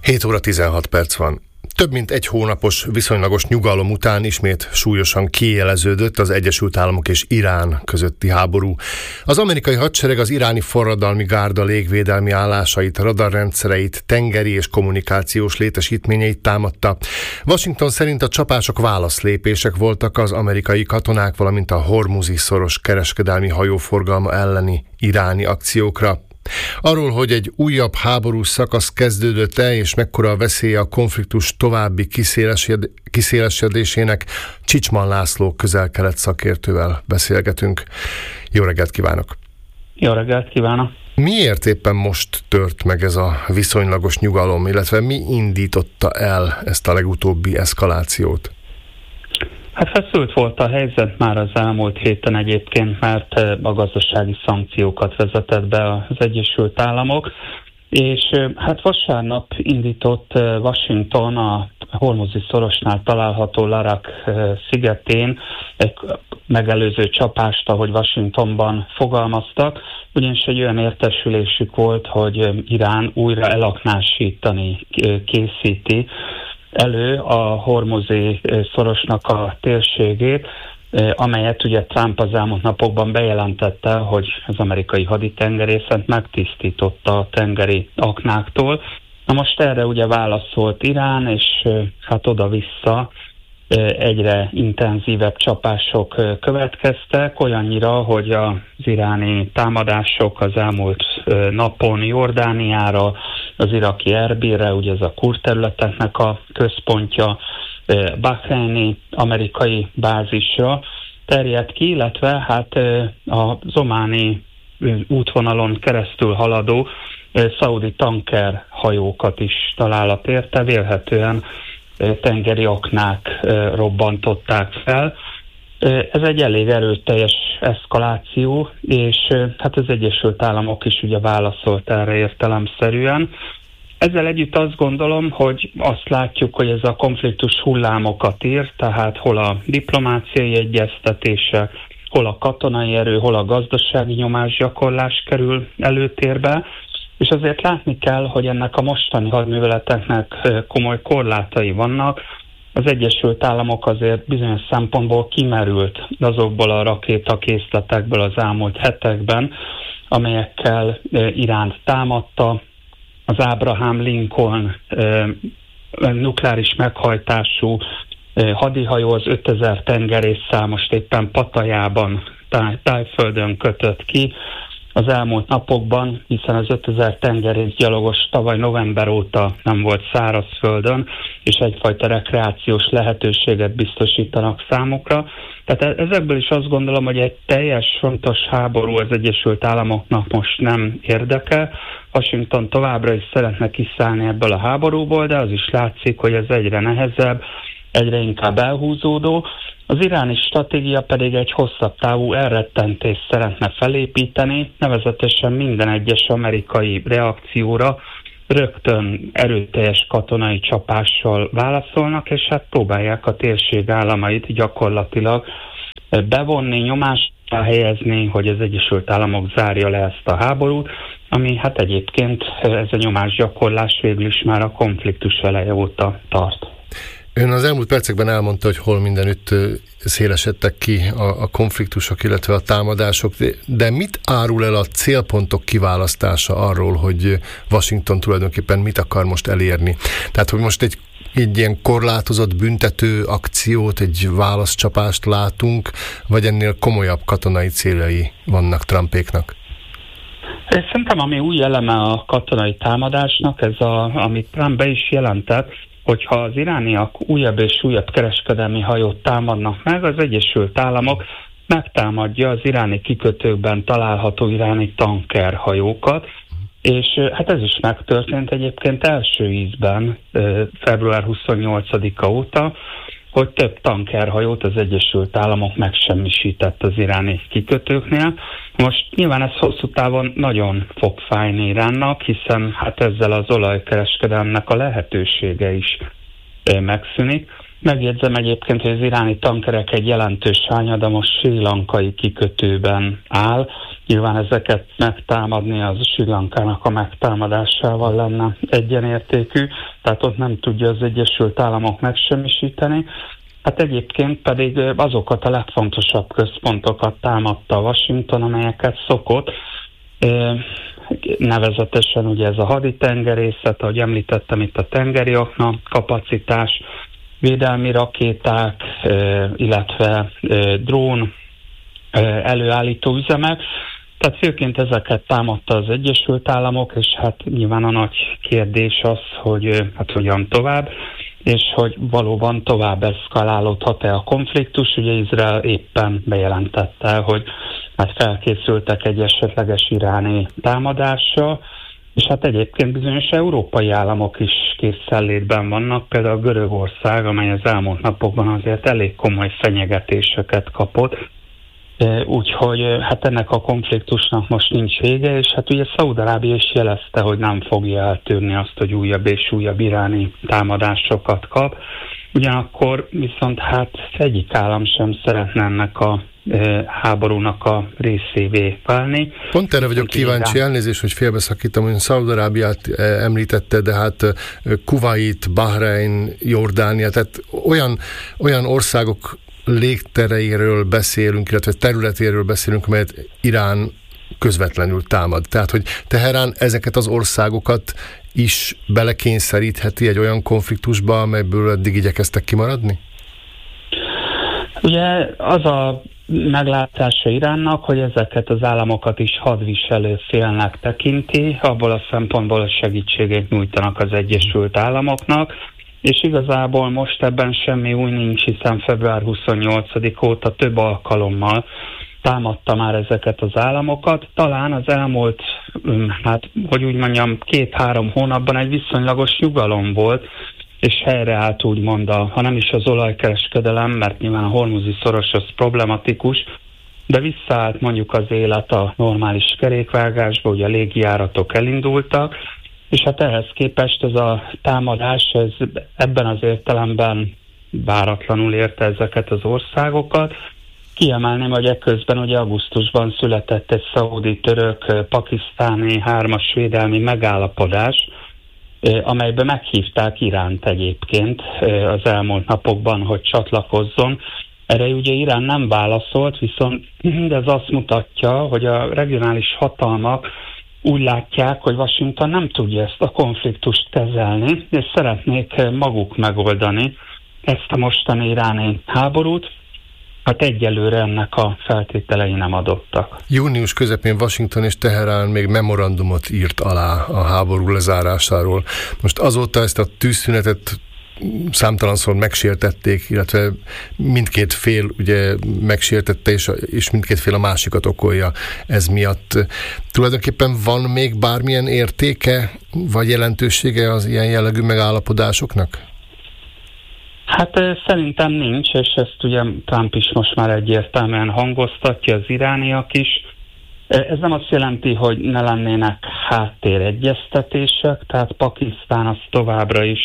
7 óra 16 perc van. Több mint egy hónapos viszonylagos nyugalom után ismét súlyosan kiéleződött az Egyesült Államok és Irán közötti háború. Az amerikai hadsereg az iráni forradalmi gárda légvédelmi állásait, radarrendszereit, tengeri és kommunikációs létesítményeit támadta. Washington szerint a csapások válaszlépések voltak az amerikai katonák, valamint a Hormuzi szoros kereskedelmi hajóforgalma elleni iráni akciókra. Arról, hogy egy újabb háborús szakasz kezdődött-e, és mekkora a veszélye a konfliktus további kiszélesedésének, Csicsman László közel-kelet szakértővel beszélgetünk. Jó reggelt kívánok! Jó reggelt kívánok! Miért éppen most tört meg ez a viszonylagos nyugalom, illetve mi indította el ezt a legutóbbi eszkalációt? Hát feszült volt a helyzet már az elmúlt héten egyébként, mert a gazdasági szankciókat vezetett be az Egyesült Államok, és hát vasárnap indított Washington a Hormuzi szorosnál található Larak szigetén egy megelőző csapást, ahogy Washingtonban fogalmaztak, ugyanis egy olyan értesülésük volt, hogy Irán újra elaknásítani készíti elő a Hormuzi szorosnak a térségét, amelyet ugye Trump az elmúlt napokban bejelentette, hogy az amerikai haditengerészet megtisztította a tengeri aknáktól. Na most erre ugye válaszolt Irán, és hát oda-vissza egyre intenzívebb csapások következtek, olyannyira, hogy az iráni támadások az elmúlt napon Jordániára, az iraki Erbilre, ugye ez a kurd területeknek a központja, bahreini amerikai bázisra terjedt ki, illetve hát az ománi útvonalon keresztül haladó szaudi tanker hajókat is találat érte, vélhetően tengeri aknák robbantották fel. Ez egy elég erőteljes eszkaláció, és hát az Egyesült Államok is ugye válaszolt erre értelemszerűen. Ezzel együtt azt gondolom, hogy azt látjuk, hogy ez a konfliktus hullámokat ír, tehát hol a diplomáciai egyeztetése, hol a katonai erő, hol a gazdasági nyomásgyakorlás kerül előtérbe, és azért látni kell, hogy ennek a mostani hadműveleteknek komoly korlátai vannak. Az Egyesült Államok azért bizonyos szempontból kimerült azokból a rakétakészletekből az elmúlt hetekben, amelyekkel Iránt támadta. Az Abraham Lincoln nukleáris meghajtású hadihajó, az 5000 tengerésszel most éppen Patajában, Tájföldön kötött ki az elmúlt napokban, hiszen az 5000 tengerészgyalogos tavaly november óta nem volt szárazföldön, és egyfajta rekreációs lehetőséget biztosítanak számukra. Tehát ezekből is azt gondolom, hogy egy teljes fontos háború az Egyesült Államoknak most nem érdeke. Washington továbbra is szeretne kiszállni ebből a háborúból, de az is látszik, hogy ez egyre nehezebb, egyre inkább elhúzódó. Az iráni stratégia pedig egy hosszabb távú elrettentést szeretne felépíteni, nevezetesen minden egyes amerikai reakcióra rögtön erőteljes katonai csapással válaszolnak, és hát próbálják a térség államait gyakorlatilag bevonni, nyomásra helyezni, hogy az Egyesült Államok zárja le ezt a háborút, ami hát egyébként ez a nyomásgyakorlás végül is már a konfliktus eleje óta tart. Ön az elmúlt percekben elmondta, hogy hol mindenütt szélesedtek ki a konfliktusok, illetve a támadások, de mit árul el a célpontok kiválasztása arról, hogy Washington tulajdonképpen mit akar most elérni? Tehát, hogy most egy ilyen korlátozott büntető akciót, egy válaszcsapást látunk, vagy ennél komolyabb katonai céljai vannak Trumpéknak? Szerintem ami új eleme a katonai támadásnak, ez amit Trump be is jelentett, hogyha az irániak újabb és újabb kereskedelmi hajót támadnak meg, az Egyesült Államok megtámadja az iráni kikötőkben található iráni tankerhajókat, és hát ez is megtörtént egyébként első ízben február 28-a óta, hogy több tankerhajót az Egyesült Államok megsemmisített az iráni kikötőknél. Most nyilván ez hosszú távon nagyon fog fájni Iránnak, hiszen hát ezzel az olajkereskedelemnek a lehetősége is megszűnik. Megjegyzem egyébként, hogy az iráni tankerek egy jelentős hányada most Srí Lankai kikötőben áll. Nyilván ezeket megtámadni az Srí Lankának a megtámadásával lenne egyenértékű. tehát ott nem tudja az Egyesült Államok megsemmisíteni. Hát egyébként pedig azokat a legfontosabb központokat támadta Washington, amelyeket szokott, nevezetesen ugye ez a haditengerészet, ahogy említettem, itt a tengeri akna kapacitás, védelmi rakéták, illetve drón előállító üzemek. Tehát főként ezeket támadta az Egyesült Államok, és hát nyilván a nagy kérdés az, hogy hát hogyan tovább, és hogy valóban tovább eszkalálódhat-e a konfliktus. Ugye Izrael éppen bejelentette, hogy hát felkészültek egy esetleges iráni támadásra, és hát egyébként bizonyos európai államok is készenlétben vannak, például Görögország, amely az elmúlt napokban azért elég komoly fenyegetéseket kapott, úgyhogy hát ennek a konfliktusnak most nincs vége, és hát ugye Szaúd-Arábia is jelezte, hogy nem fogja eltűrni azt, hogy újabb és újabb iráni támadásokat kap. Ugyanakkor viszont hát egyik állam sem szeretne ennek a háborúnak a részévé válni. Pont erre vagyok kíváncsi, elnézést, hogy félbeszakítom, hogy Szaúd-Arábiát említette, de hát Kuvait, Bahrein, Jordánia, tehát olyan országok légtereiről beszélünk, illetve területéről beszélünk, amelyet Irán közvetlenül támad. Tehát, hogy Teherán ezeket az országokat is belekényszerítheti egy olyan konfliktusba, amelyből eddig igyekeztek kimaradni? Ugye az a meglátása Iránnak, hogy ezeket az államokat is hadviselő félnek tekinti, abból a szempontból a segítségét nyújtanak az Egyesült Államoknak, és igazából most ebben semmi új nincs, hiszen február 28 óta több alkalommal támadta már ezeket az államokat. Talán az elmúlt, hát hogy úgy mondjam, 2-3 hónapban egy viszonylagos nyugalom volt, és helyreállt úgymond, ha nem is az olajkereskedelem, mert nyilván a hormuzi szoros az problematikus, de visszaállt mondjuk az élet a normális kerékvágásba, ugye a légijáratok elindultak, és hát ehhez képest ez a támadás ez ebben az értelemben váratlanul érte ezeket az országokat. Kiemelném, hogy ekközben ugye augusztusban született egy szaudi-török-pakisztáni 3-as védelmi megállapodás, amelyben meghívták Iránt egyébként az elmúlt napokban, hogy csatlakozzon. Erre ugye Irán nem válaszolt, viszont ez azt mutatja, hogy a regionális hatalmak úgy látják, hogy Washington nem tudja ezt a konfliktust kezelni, és szeretnék maguk megoldani ezt a mostani iráni háborút. Hát egyelőre ennek a feltételei nem adottak. Június közepén Washington és Teherán még memorandumot írt alá a háború lezárásáról. Most azóta ezt a tűzszünetet számtalanszor megsértették, illetve mindkét fél ugye megsértette, és mindkét fél a másikat okolja ez miatt. Tulajdonképpen van még bármilyen értéke, vagy jelentősége az ilyen jellegű megállapodásoknak? Hát szerintem nincs, és ezt ugye Trump is most már egyértelműen hangoztatja, az irániak is. Ez nem azt jelenti, hogy ne lennének háttéregyeztetések, tehát Pakisztán az továbbra is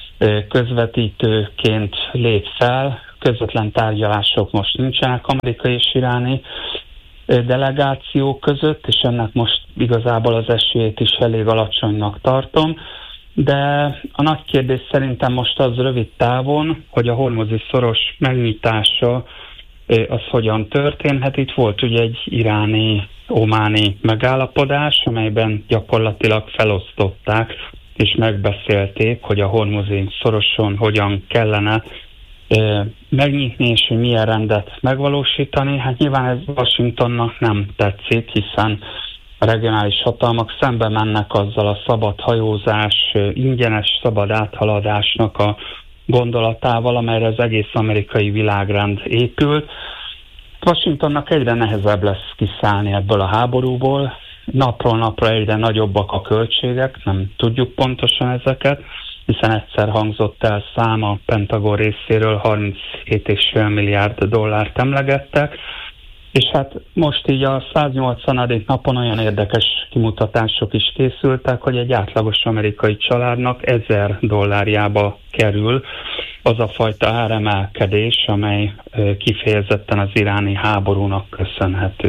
közvetítőként lép fel, közvetlen tárgyalások most nincsenek amerikai és iráni delegációk között, és ennek most igazából az esélyét is elég alacsonynak tartom, de a nagy kérdés szerintem most az rövid távon, hogy a hormuzi szoros megnyitása az hogyan történhet. Itt volt ugye egy iráni-ománi megállapodás, amelyben gyakorlatilag felosztották és megbeszélték, hogy a hormuzi szoroson hogyan kellene megnyitni, és hogy milyen rendet megvalósítani. Hát nyilván ez Washingtonnak nem tetszik, hiszen a regionális hatalmak szembe mennek azzal a szabad hajózás, ingyenes szabad áthaladásnak a gondolatával, amelyre az egész amerikai világrend épült. Washingtonnak egyre nehezebb lesz kiszállni ebből a háborúból, napról napra egyre nagyobbak a költségek, nem tudjuk pontosan ezeket, hiszen egyszer hangzott el szám a Pentagon részéről, 37,5 milliárd dollárt emlegettek, és hát most így a 180. napon olyan érdekes kimutatások is készültek, hogy egy átlagos amerikai családnak 1000 dollárjába kerül az a fajta áremelkedés, amely kifejezetten az iráni háborúnak köszönhető.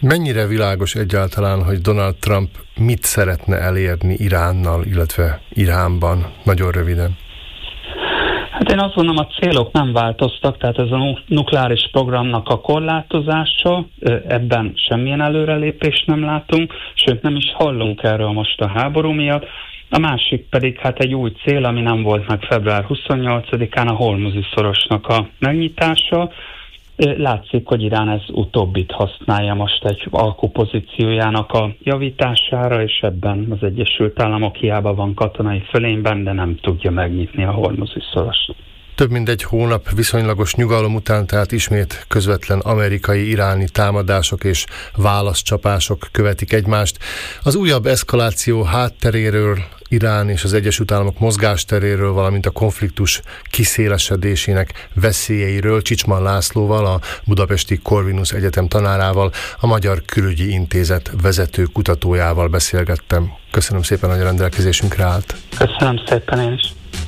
Mennyire világos egyáltalán, hogy Donald Trump mit szeretne elérni Iránnal, illetve Iránban? Nagyon röviden. Hát én azt gondolom, a célok nem változtak, tehát ez a nukleáris programnak a korlátozása, ebben semmilyen előrelépést nem látunk, sőt nem is hallunk erről most a háború miatt. A másik pedig hát egy új cél, ami nem volt meg február 28-án, a Hormuzi-szorosnak a megnyitása. Látszik, hogy Irán ez utóbbit használja most egy alkupozíciójának a javítására, és ebben az Egyesült Államok hiába van katonai fölényben, de nem tudja megnyitni a Hormuzi-szorost. Több mint egy hónap viszonylagos nyugalom után, tehát ismét közvetlen amerikai-iráni támadások és válaszcsapások követik egymást. Az újabb eszkaláció hátteréről, Irán és az Egyesült Államok mozgásteréről, valamint a konfliktus kiszélesedésének veszélyeiről Csicsman Lászlóval, a Budapesti Corvinus Egyetem tanárával, a Magyar Külügyi Intézet vezető kutatójával beszélgettem. Köszönöm szépen, hogy a rendelkezésünkre állt. Köszönöm szépen én is.